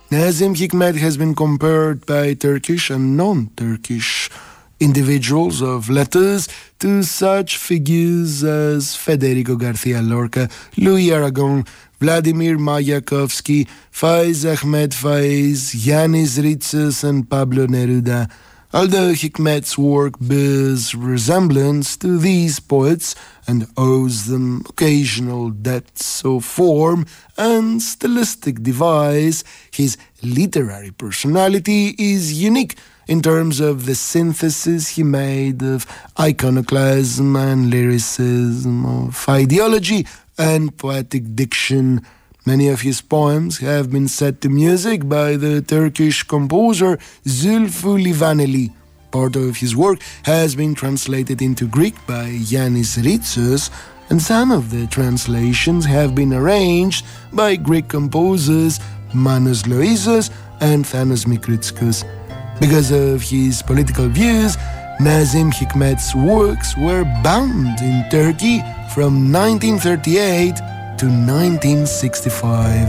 Nazim Hikmet has been compared by Turkish and non-Turkish individuals of letters to such figures as Federico Garcia Lorca, Louis Aragon, Vladimir Mayakovsky, Faiz Ahmed Faiz, Yanis Ritsos and Pablo Neruda. Although Hikmet's work bears resemblance to these poets and owes them occasional depths of form and stylistic device, his literary personality is unique in terms of the synthesis he made of iconoclasm and lyricism, of ideology and poetic diction. Many of his poems have been set to music by the Turkish composer Zülfü Livaneli. Part of his work has been translated into Greek by Yanis Ritsos, and some of the translations have been arranged by Greek composers Manos Loizos and Thanos Mikritskos. Because of his political views, Nazim Hikmet's works were banned in Turkey from 1938 to 1965.